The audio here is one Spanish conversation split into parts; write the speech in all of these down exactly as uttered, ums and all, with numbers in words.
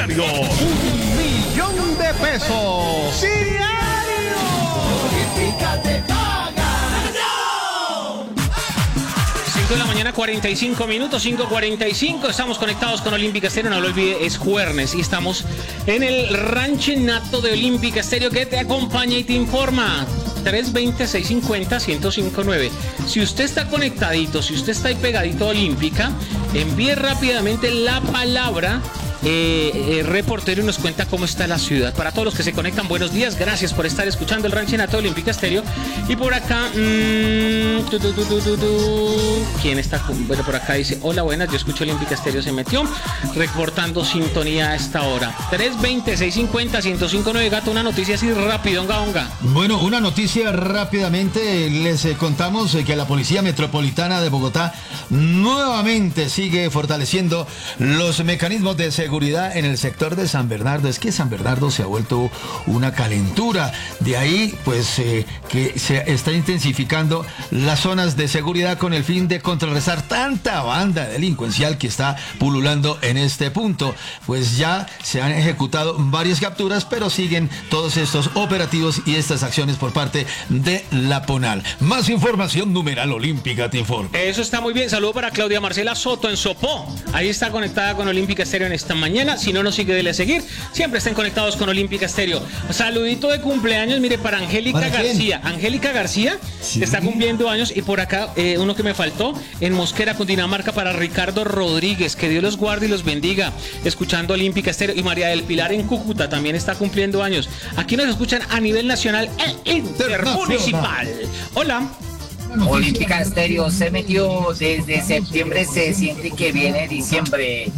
diario. Un millón de pesos diario. Olímpica te paga. cinco de la mañana, cuarenta y cinco minutos, cinco cuarenta y cinco. Estamos conectados con Olímpica Estéreo. No lo olvide, es jueves y estamos en el ranchenato de Olímpica Estéreo que te acompaña y te informa. tres veinte, seiscientos cincuenta, ciento cinco nueve. Si usted está conectadito, si usted está ahí pegadito a Olímpica, envíe rápidamente la palabra eh, eh, reportero y nos cuenta cómo está la ciudad. Para todos los que se conectan, buenos días, gracias por estar escuchando el ranchenato de Olímpica Estéreo. Y por acá, mmm, tu, tu, tu, tu, tu, tu. ¿Quién está? Bueno, por acá dice, hola, buenas, yo escucho Olímpica Estéreo, se metió, reportando sintonía a esta hora. tres veinte, seiscientos cincuenta, ciento cinco nueve. Gato, una noticia así rápido, onga, onga. Bueno, una noticia rápidamente, les eh, contamos eh, que la Policía Metropolitana de Bogotá nuevamente sigue fortaleciendo los mecanismos de seguridad en el sector de San Bernardo. Es que San Bernardo se ha vuelto una calentura, de ahí pues eh, que se está intensificando las zonas de seguridad con el fin de contrarrestar tanta banda delincuencial que está pululando en este punto. Pues ya se han ejecutado varias capturas, pero siguen todos estos operativos y estas acciones por parte de la PONAL. Más información, numeral Olímpica te informa. Eso está muy bien. Saludo para Claudia Marcela Soto en Sopó. Ahí está conectada con Olímpica Estéreo en esta mañana. Si no nos sigue, dele a seguir. Siempre estén conectados con Olímpica Estéreo. Saludito de cumpleaños, mire, para Angélica ¿Para García. Angélica García Sí. está cumpliendo años. Y por acá, eh, uno que me faltó, en Mosquera, Cundinamarca, para Ricardo Rodríguez. Que Dios los guarde y los bendiga. Escuchando Olímpica Estéreo. Y María del Pilar en Cúcuta también está cumpliendo años. Aquí nos escuchan a nivel nacional e intermunicipal. Hola. Olímpica Estéreo se metió desde septiembre, se siente que viene diciembre.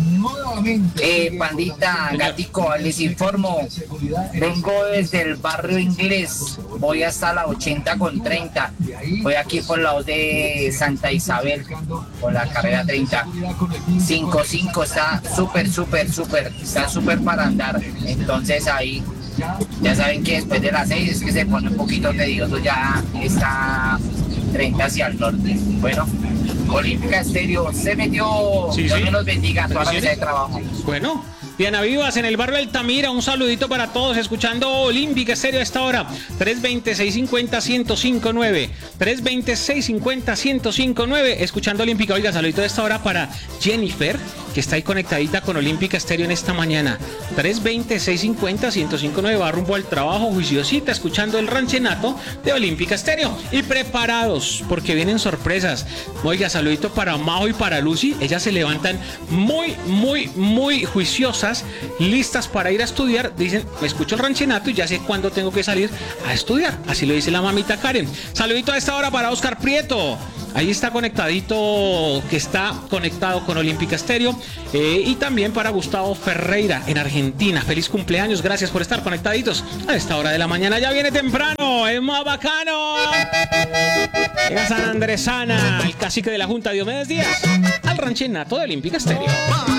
Eh, pandita, gatico, les informo, vengo desde el barrio inglés, voy hasta la ochenta con treinta, voy aquí por lado de Santa Isabel, por la carrera treinta, cinco cinco, está súper, súper, súper, está súper para andar, entonces ahí, ya saben que después de las seis es que se pone un poquito tedioso, ya está treinta hacia el norte. Bueno, Olímpica Estéreo se metió. Sí, Dios sí. me los bendiga a toda la mesa de trabajo. Bueno, Diana Vivas en el barrio Altamira, un saludito para todos escuchando Olímpica Estéreo a esta hora. tres veinte, seiscientos cincuenta, ciento cinco nueve. tres veinte, seiscientos cincuenta, ciento cinco nueve. Escuchando Olímpica. Oiga, saludito de esta hora para Jennifer, que está ahí conectadita con Olímpica Estéreo en esta mañana. tres veinte, seiscientos cincuenta, ciento cinco nueve. Va rumbo al trabajo, juiciosita, escuchando el ranchenato de Olímpica Estéreo. Y preparados, porque vienen sorpresas. Oiga, saludito para Majo y para Lucy. Ellas se levantan muy, muy, muy juiciosas, listas para ir a estudiar. Dicen, me escucho el ranchenato y ya sé cuándo tengo que salir a estudiar. Así lo dice la mamita Karen. Saludito a esta hora para Oscar Prieto. Ahí está conectadito, que está conectado con Olímpica Estéreo. Eh, y también para Gustavo Ferreira en Argentina. Feliz cumpleaños, gracias por estar conectaditos a esta hora de la mañana. Ya viene temprano, es más bacano. Llega San Andresana, el cacique de la Junta, Diomedes Díaz, al ranchenato de Olímpica Estéreo.